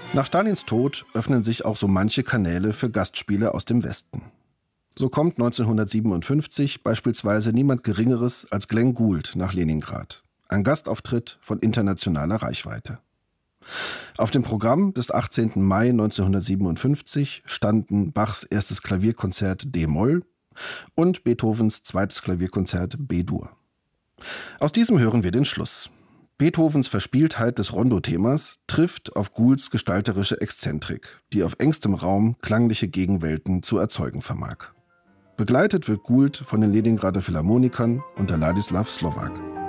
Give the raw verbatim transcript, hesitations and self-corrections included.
Nach Stalins Tod öffnen sich auch so manche Kanäle für Gastspiele aus dem Westen. So kommt neunzehnhundertsiebenundfünfzig beispielsweise niemand Geringeres als Glenn Gould nach Leningrad. Ein Gastauftritt von internationaler Reichweite. Auf dem Programm des achtzehnten Mai neunzehnhundertsiebenundfünfzig standen Bachs erstes Klavierkonzert D-Moll und Beethovens zweites Klavierkonzert B-Dur. Aus diesem hören wir den Schluss. Beethovens Verspieltheit des Rondo-Themas trifft auf Goulds gestalterische Exzentrik, die auf engstem Raum klangliche Gegenwelten zu erzeugen vermag. Begleitet wird Gould von den Leningrader Philharmonikern unter Ladislav Slowak.